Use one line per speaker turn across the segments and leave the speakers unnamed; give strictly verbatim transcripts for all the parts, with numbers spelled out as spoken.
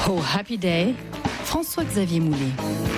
Oh Happy Day, François-Xavier Moulet.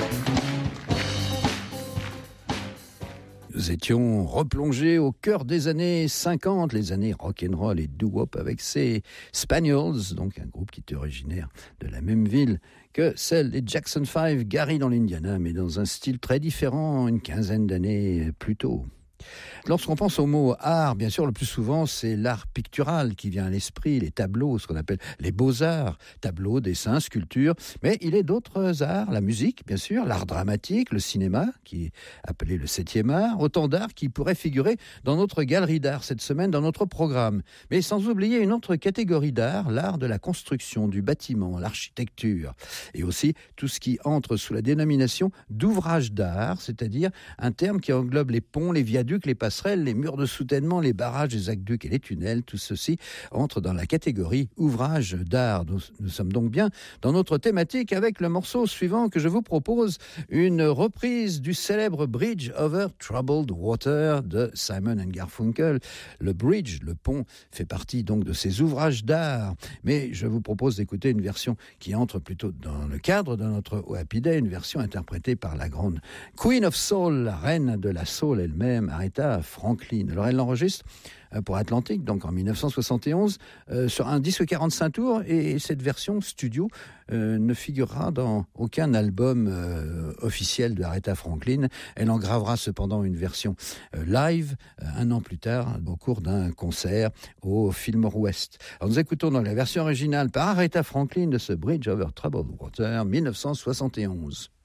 Nous étions replongés au cœur des années cinquante, les années rock'n'roll et doo-wop avec ces Spaniels, donc un groupe qui était originaire de la même ville que celle des Jackson five, Gary dans l'Indiana, mais dans un style très différent une quinzaine d'années plus tôt. Lorsqu'on pense au mot art, bien sûr, le plus souvent, c'est l'art pictural qui vient à l'esprit, les tableaux, ce qu'on appelle les beaux-arts, tableaux, dessins, sculptures. Mais il est d'autres arts, la musique, bien sûr, l'art dramatique, le cinéma, qui est appelé le septième art, autant d'arts qui pourraient figurer dans notre galerie d'art cette semaine, dans notre programme. Mais sans oublier une autre catégorie d'art, l'art de la construction, du bâtiment, l'architecture. Et aussi tout ce qui entre sous la dénomination d'ouvrage d'art, c'est-à-dire un terme qui englobe les ponts, les viaducs, les passerelles, les murs de soutènement, les barrages, les aqueducs et les tunnels, tout ceci entre dans la catégorie ouvrage d'art. Nous, nous sommes donc bien dans notre thématique avec le morceau suivant que je vous propose, une reprise du célèbre Bridge over Troubled Water de Simon and Garfunkel. Le bridge, le pont, fait partie donc de ces ouvrages d'art, mais je vous propose d'écouter une version qui entre plutôt dans le cadre de notre Happy Day, une version interprétée par la grande Queen of Soul, la reine de la soul elle-même, Aretha Franklin. Alors elle l'enregistre pour Atlantic, donc en dix-neuf cent soixante et onze, euh, sur un disque quarante-cinq tours, et cette version studio euh, ne figurera dans aucun album euh, officiel de Aretha Franklin. Elle en gravera cependant une version euh, live euh, un an plus tard, au cours d'un concert au Fillmore West. Alors nous écoutons dans la version originale par Aretha Franklin de ce Bridge over Troubled Water, dix-neuf cent soixante et onze.